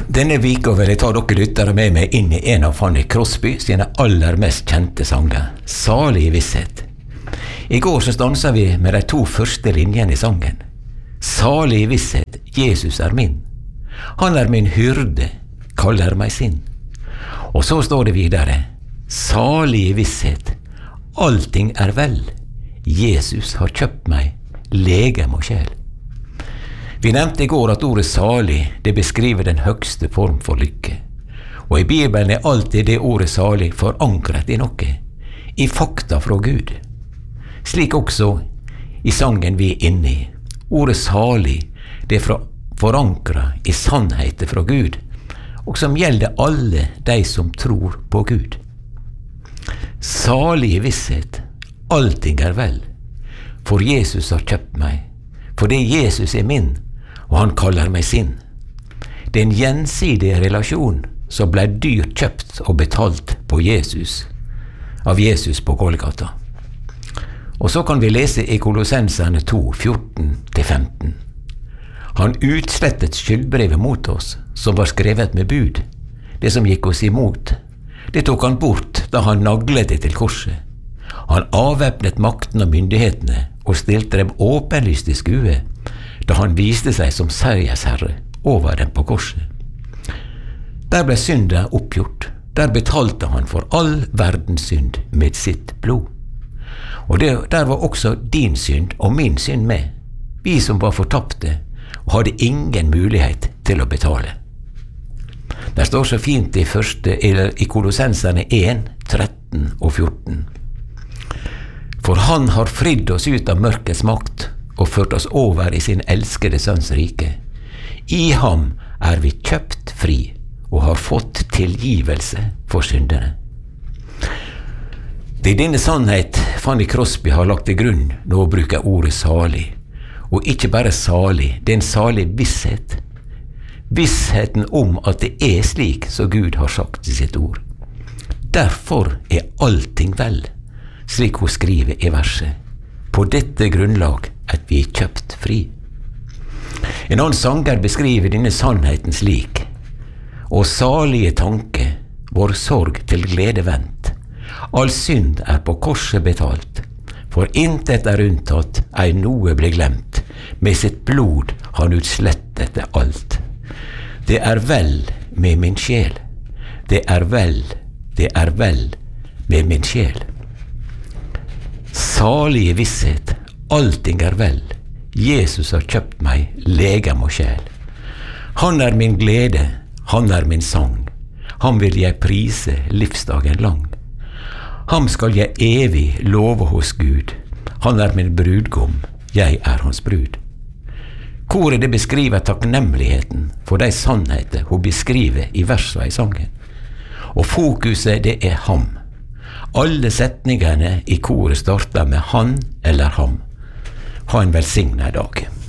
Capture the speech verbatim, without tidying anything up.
Denne vika vil jeg ta dere lyttere med meg inn i en av Fanny Crosby sine aller mest kjente sanger, Salig visshet. I går så stanset vi med de to første linjene i sangen. Salig visshet, Jesus er min. Han er min hyrde, kaller meg sin. Og så står det videre, salig visshet, allting er vel. Jesus har kjøpt meg, legem og sjel. Vi nevnte i går at ordet salig, det beskriver den høgste form for lykke. Og i Bibelen er alltid det ordet salig forankret i noe, i fakta fra Gud. Slik også i sangen vi er inne i. Ordet salig, det er forankret i sannheter fra Gud, og som gjelder alle de som tror på Gud. Salig visshet, allting er vel, for Jesus har kjøpt meg, fordi Jesus er min, og han kaller meg sin. Det er en gjensidig relasjon som ble dyrt kjøpt og betalt på Jesus, av Jesus på Golgata. Og så kan vi lese i Kolossenserne to, fjorten til femten. Han utslettet skyldbrevet mot oss, som var skrevet med bud. Det som gikk oss imot, det tok han bort da han naglet det til korset. Han avvæpnet makten og myndighetene og stilte dem åpenlyst i skue, da han viste seg som seiersherre over dem på korset. Der ble synda oppgjort. Der betalte han for all verdens synd med sitt blod. Og det, der var også din synd og min synd med. Vi som var fortapte og hadde ingen mulighet til å betale. Der står så fint i, første, eller i Kolossenserne en, tretten og fjorten. For han har fridd oss ut av mørkets makt og ført oss over i sin elskede sønns rike. I ham er vi kjøpt fri og har fått tilgivelse for syndene. Det er denne sannhet Fanny Crosby har lagt til grunn når hun bruker ordet salig. Og ikke bare salig, det er en salig visshet. Vissheten om at det er slik som Gud har sagt i sitt ord. Derfor er allting vel, slik hun skriver i verset. På dette grunnlag at vi er kjøpt fri. En annen sanger beskriver denne sannheten slik. Og salige tanke, vår sorg til glede vent. All synd er på korset betalt, for intet er unntatt, ei noe ble glemt. Med sitt blod han utslettet det alt. Det er vel med min sjel. Det er vel, det er vel med min sjel. Salige visshet, allting er vel. Jesus har kjøpt meg, legem og sjel. Han er min glede, han er min sang. Han vil jeg prise livsdagen lang. Ham skal jeg evig love hos Gud. Han er min brudgom, jeg er hans brud. Koret det beskriver takknemligheten for de sannheter hun beskriver i versene i sangen. Og fokuset det er ham. Alle setningene i koret starter med han eller ham. Ha en velsignet dag.